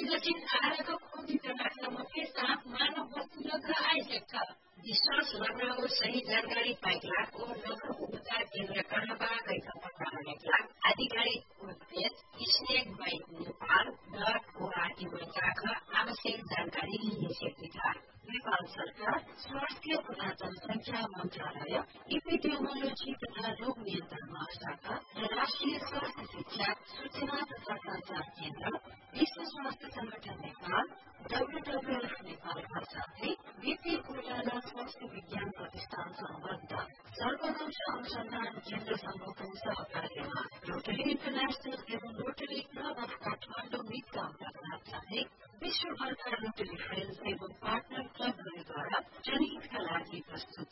विकसित भारतको खोजीको राख्नमा के साथ मानव वस्तुलग आइसक्छ विश्वास लगाओ सही जानकारी पाइलाको लघु उपचार केन्द्र कहाँबा गएका पत्ता लगाएका आधिकारिक वेबपेज snakebitenepal.org जाख आवश्यक जानकारी लिन सकिन्छ नेपाल सरकार स्वास्थ्य तथा जनसंख्या मन्त्रालय इपिडेमियोलोजी तथा रोग नियन्त्रण महाशाखा र राष्ट्रिय स्वास्थ्य शिक्षा सूचना तथा संचार केन्द्र विश्व स्वास्थ्य संगठन नेपाल WWF नेपालका साथै बीपी कोइराला स्वास्थ्य विज्ञान प्रतिष्ठान सम्बद्ध सर्ववंश अनुसन्धान केन्द्रसँगको सहकार्यमा रोटरी इन्टरनेशनल एवं रोटरी क्लब अफ काठमाडौँ मितका अन्तर्गत साथै विश्वभरका रोटरी फ्रेन्ड्स एवं पार्टनर क्लबहरूद्वारा जनहितका लागि प्रस्तुत